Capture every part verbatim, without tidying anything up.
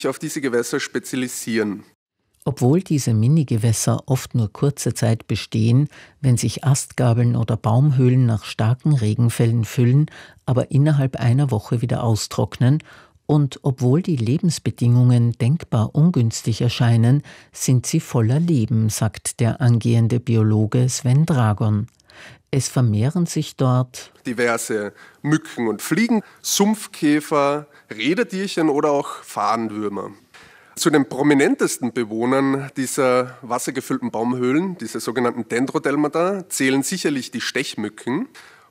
auf diese Gewässer spezialisieren. Obwohl diese Minigewässer oft nur kurze Zeit bestehen, wenn sich Astgabeln oder Baumhöhlen nach starken Regenfällen füllen, aber innerhalb einer Woche wieder austrocknen, und obwohl die Lebensbedingungen denkbar ungünstig erscheinen, sind sie voller Leben, sagt der angehende Biologe Sven Dragon. Es vermehren sich dort diverse Mücken und Fliegen, Sumpfkäfer, Rädertierchen oder auch Fadenwürmer. Zu den prominentesten Bewohnern dieser wassergefüllten Baumhöhlen, diese sogenannten Dendrodelmata, zählen sicherlich die Stechmücken.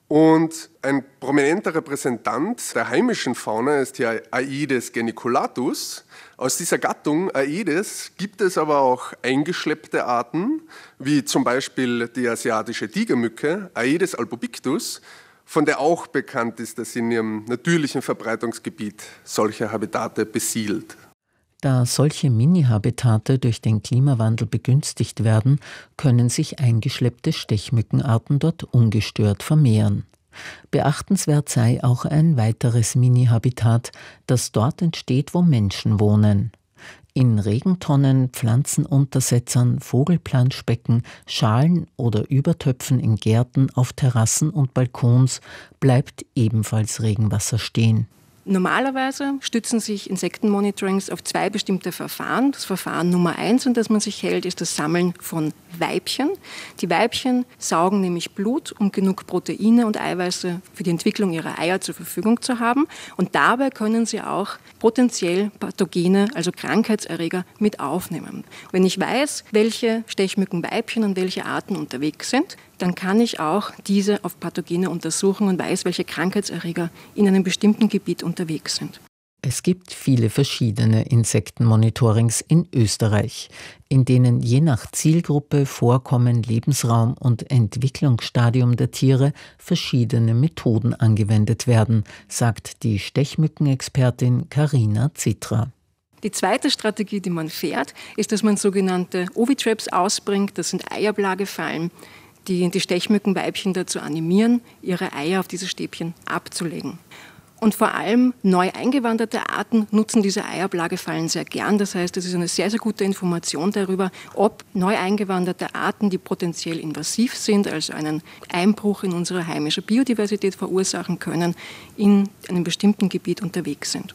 Und ein prominenter Repräsentant der heimischen Fauna ist hier Aedes geniculatus. Aus dieser Gattung Aedes gibt es aber auch eingeschleppte Arten, wie zum Beispiel die asiatische Tigermücke, Aedes albopictus, von der auch bekannt ist, dass sie in ihrem natürlichen Verbreitungsgebiet solche Habitate besiedelt. Da solche Mini-Habitate durch den Klimawandel begünstigt werden, können sich eingeschleppte Stechmückenarten dort ungestört vermehren. Beachtenswert sei auch ein weiteres Mini-Habitat, das dort entsteht, wo Menschen wohnen. In Regentonnen, Pflanzenuntersetzern, Vogelplanschbecken, Schalen oder Übertöpfen in Gärten, auf Terrassen und Balkons bleibt ebenfalls Regenwasser stehen. Normalerweise stützen sich Insektenmonitorings auf zwei bestimmte Verfahren. Das Verfahren Nummer eins, an das man sich hält, ist das Sammeln von Weibchen. Die Weibchen saugen nämlich Blut, um genug Proteine und Eiweiße für die Entwicklung ihrer Eier zur Verfügung zu haben. Und dabei können sie auch potenziell Pathogene, also Krankheitserreger, mit aufnehmen. Wenn ich weiß, welche Stechmückenweibchen und welche Arten unterwegs sind, dann kann ich auch diese auf Pathogene untersuchen und weiß, welche Krankheitserreger in einem bestimmten Gebiet unterwegs sind. Es gibt viele verschiedene Insektenmonitorings in Österreich, in denen je nach Zielgruppe, Vorkommen, Lebensraum und Entwicklungsstadium der Tiere verschiedene Methoden angewendet werden, sagt die Stechmückenexpertin Carina Zitra. Die zweite Strategie, die man fährt, ist, dass man sogenannte Ovitraps ausbringt. Das sind Eierblagefallen, die die Stechmückenweibchen dazu animieren, ihre Eier auf diese Stäbchen abzulegen. Und vor allem neu eingewanderte Arten nutzen diese Eierblagefallen sehr gern. Das heißt, es ist eine sehr, sehr gute Information darüber, ob neu eingewanderte Arten, die potenziell invasiv sind, also einen Einbruch in unsere heimische Biodiversität verursachen können, in einem bestimmten Gebiet unterwegs sind.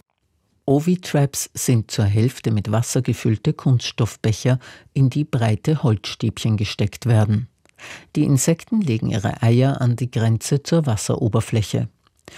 Ovitraps sind zur Hälfte mit Wasser gefüllte Kunststoffbecher, in die breite Holzstäbchen gesteckt werden. Die Insekten legen ihre Eier an die Grenze zur Wasseroberfläche.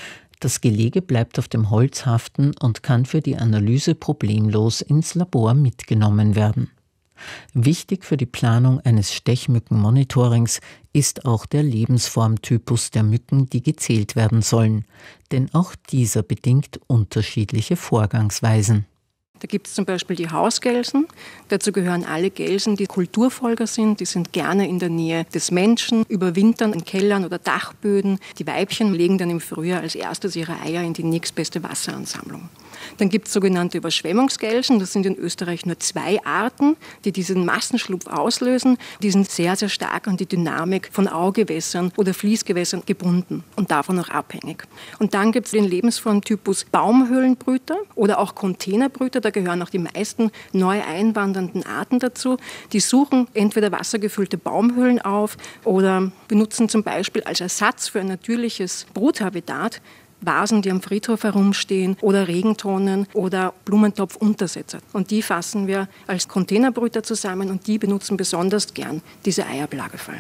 Das Gelege bleibt auf dem Holz haften und kann für die Analyse problemlos ins Labor mitgenommen werden. Wichtig für die Planung eines Stechmückenmonitorings ist auch der Lebensformtypus der Mücken, die gezählt werden sollen, denn auch dieser bedingt unterschiedliche Vorgangsweisen. Da gibt es zum Beispiel die Hausgelsen. Dazu gehören alle Gelsen, die Kulturfolger sind. Die sind gerne in der Nähe des Menschen, überwintern in Kellern oder Dachböden. Die Weibchen legen dann im Frühjahr als erstes ihre Eier in die nächstbeste Wasseransammlung. Dann gibt es sogenannte Überschwemmungsgelsen. Das sind in Österreich nur zwei Arten, die diesen Massenschlupf auslösen. Die sind sehr, sehr stark an die Dynamik von Augewässern oder Fließgewässern gebunden und davon auch abhängig. Und dann gibt es den Lebensformtypus Baumhöhlenbrüter oder auch Containerbrüter. Da gehören auch die meisten neu einwandernden Arten dazu. Die suchen entweder wassergefüllte Baumhöhlen auf oder benutzen zum Beispiel als Ersatz für ein natürliches Bruthabitat Vasen, die am Friedhof herumstehen oder Regentonnen oder Blumentopfuntersetzer. Und die fassen wir als Containerbrüter zusammen und die benutzen besonders gern diese Eierblagefallen.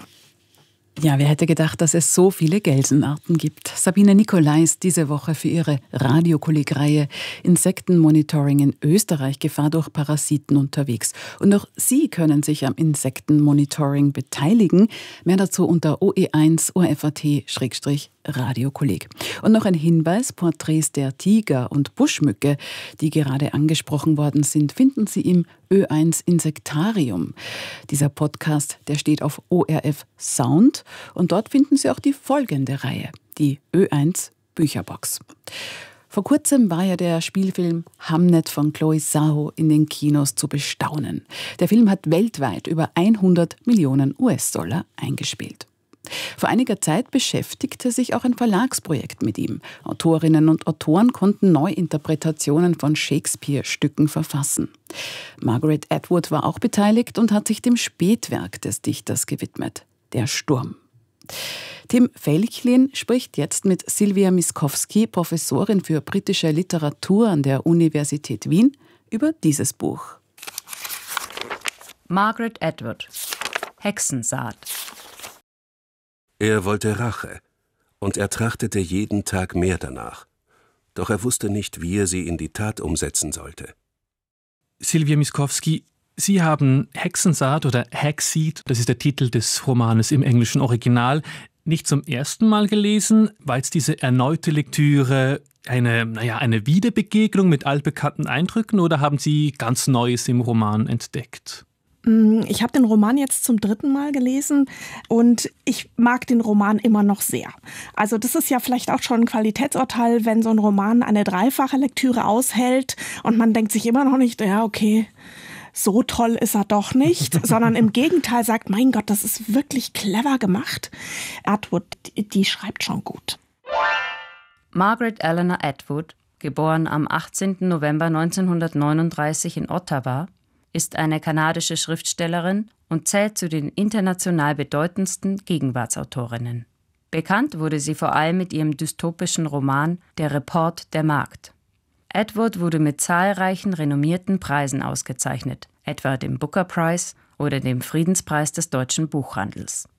Ja, wer hätte gedacht, dass es so viele Gelsenarten gibt? Sabine Nicolai ist diese Woche für ihre Radiokolleg-Reihe Insektenmonitoring in Österreich, Gefahr durch Parasiten unterwegs. Und auch Sie können sich am Insektenmonitoring beteiligen. Mehr dazu unter o e eins punkt o r f punkt a t Radiokolleg. Und noch ein Hinweis, Porträts der Tiger- und Buschmücke, die gerade angesprochen worden sind, finden Sie im Ö eins Insektarium. Dieser Podcast, der steht auf O R F Sound und dort finden Sie auch die folgende Reihe, die Ö eins Bücherbox. Vor kurzem war ja der Spielfilm Hamnet von Chloe Zhao in den Kinos zu bestaunen. Der Film hat weltweit über hundert Millionen U S-Dollar eingespielt. Vor einiger Zeit beschäftigte sich auch ein Verlagsprojekt mit ihm. Autorinnen und Autoren konnten Neuinterpretationen von Shakespeare-Stücken verfassen. Margaret Atwood war auch beteiligt und hat sich dem Spätwerk des Dichters gewidmet, Der Sturm. Tim Felchlin spricht jetzt mit Sylwia Miskowski, Professorin für britische Literatur an der Universität Wien, über dieses Buch. Margaret Atwood, Hexensaat. Er wollte Rache, und er trachtete jeden Tag mehr danach. Doch er wusste nicht, wie er sie in die Tat umsetzen sollte. Sylwia Miskowski, Sie haben Hexensaat oder Hexseed, das ist der Titel des Romanes im englischen Original, nicht zum ersten Mal gelesen. War jetzt diese erneute Lektüre eine, naja, eine Wiederbegegnung mit altbekannten Eindrücken oder haben Sie ganz Neues im Roman entdeckt? Ich habe den Roman jetzt zum dritten Mal gelesen und ich mag den Roman immer noch sehr. Also das ist ja vielleicht auch schon ein Qualitätsurteil, wenn so ein Roman eine dreifache Lektüre aushält und man denkt sich immer noch nicht, ja okay, so toll ist er doch nicht, sondern im Gegenteil sagt, mein Gott, das ist wirklich clever gemacht. Atwood, die, die schreibt schon gut. Margaret Eleanor Atwood, geboren am achtzehnten November neunzehnhundertneununddreißig in Ottawa, ist eine kanadische Schriftstellerin und zählt zu den international bedeutendsten Gegenwartsautorinnen. Bekannt wurde sie vor allem mit ihrem dystopischen Roman Der Report der Magd. Atwood wurde mit zahlreichen renommierten Preisen ausgezeichnet, etwa dem Booker Prize oder dem Friedenspreis des deutschen Buchhandels.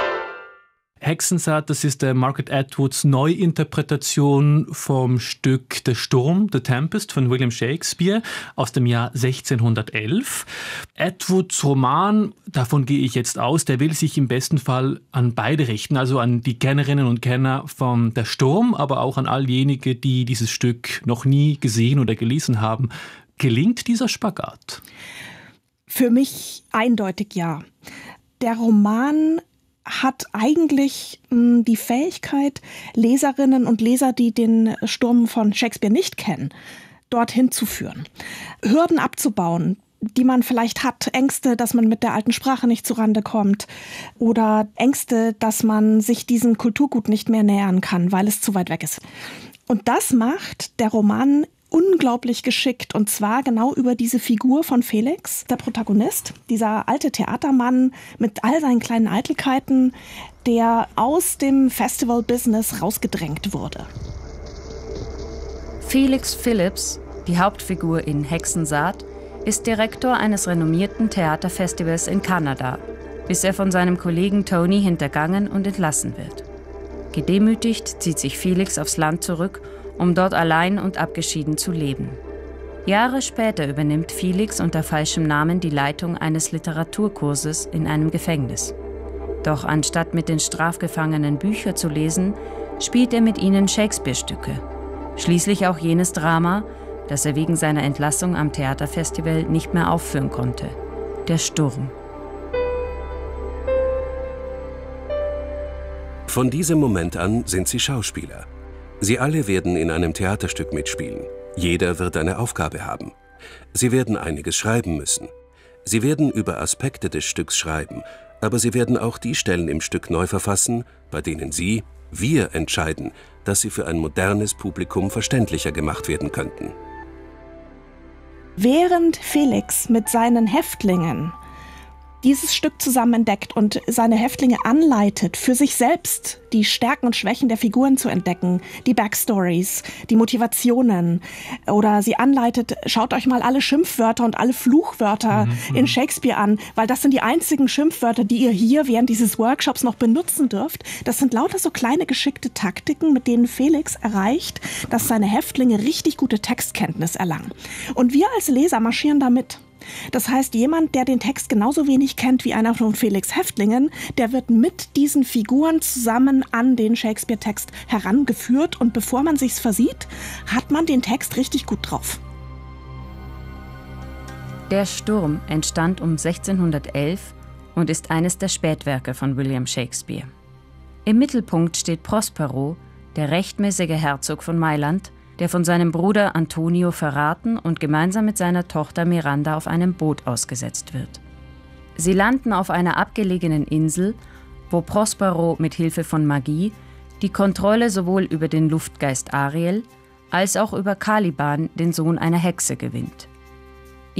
Hexensaat, das ist der Margaret Atwoods Neuinterpretation vom Stück Der Sturm, The Tempest von William Shakespeare aus dem Jahr sechzehnhundertelf. Atwoods Roman, davon gehe ich jetzt aus, der will sich im besten Fall an beide richten, also an die Kennerinnen und Kenner von Der Sturm, aber auch an all jene, die dieses Stück noch nie gesehen oder gelesen haben. Gelingt dieser Spagat? Für mich eindeutig ja. Der Roman hat eigentlich mh, die Fähigkeit, Leserinnen und Leser, die den Sturm von Shakespeare nicht kennen, dorthin zu führen. Hürden abzubauen, die man vielleicht hat, Ängste, dass man mit der alten Sprache nicht zurande kommt oder Ängste, dass man sich diesem Kulturgut nicht mehr nähern kann, weil es zu weit weg ist. Und das macht der Roman unglaublich geschickt, und zwar genau über diese Figur von Felix, der Protagonist, dieser alte Theatermann mit all seinen kleinen Eitelkeiten, der aus dem Festival-Business rausgedrängt wurde. Felix Phillips, die Hauptfigur in Hexensaat, ist Direktor eines renommierten Theaterfestivals in Kanada, bis er von seinem Kollegen Tony hintergangen und entlassen wird. Gedemütigt zieht sich Felix aufs Land zurück, um dort allein und abgeschieden zu leben. Jahre später übernimmt Felix unter falschem Namen die Leitung eines Literaturkurses in einem Gefängnis. Doch anstatt mit den Strafgefangenen Bücher zu lesen, spielt er mit ihnen Shakespeare-Stücke. Schließlich auch jenes Drama, das er wegen seiner Entlassung am Theaterfestival nicht mehr aufführen konnte: Der Sturm. Von diesem Moment an sind sie Schauspieler. Sie alle werden in einem Theaterstück mitspielen. Jeder wird eine Aufgabe haben. Sie werden einiges schreiben müssen. Sie werden über Aspekte des Stücks schreiben, aber sie werden auch die Stellen im Stück neu verfassen, bei denen sie, wir entscheiden, dass sie für ein modernes Publikum verständlicher gemacht werden könnten. Während Felix mit seinen Häftlingen dieses Stück zusammen entdeckt und seine Häftlinge anleitet, für sich selbst die Stärken und Schwächen der Figuren zu entdecken, die Backstories, die Motivationen, oder sie anleitet, schaut euch mal alle Schimpfwörter und alle Fluchwörter mhm. in Shakespeare an, weil das sind die einzigen Schimpfwörter, die ihr hier während dieses Workshops noch benutzen dürft. Das sind lauter so kleine geschickte Taktiken, mit denen Felix erreicht, dass seine Häftlinge richtig gute Textkenntnis erlangen. Und wir als Leser marschieren da mit. Das heißt, jemand, der den Text genauso wenig kennt wie einer von Felix' Häftlingen, der wird mit diesen Figuren zusammen an den Shakespeare-Text herangeführt, und bevor man sich's versieht, hat man den Text richtig gut drauf. Der Sturm entstand um sechzehnhundertelf und ist eines der Spätwerke von William Shakespeare. Im Mittelpunkt steht Prospero, der rechtmäßige Herzog von Mailand, der von seinem Bruder Antonio verraten und gemeinsam mit seiner Tochter Miranda auf einem Boot ausgesetzt wird. Sie landen auf einer abgelegenen Insel wo Prospero mit Hilfe von Magie die Kontrolle sowohl über den Luftgeist Ariel als auch über Caliban, den Sohn einer Hexe, gewinnt.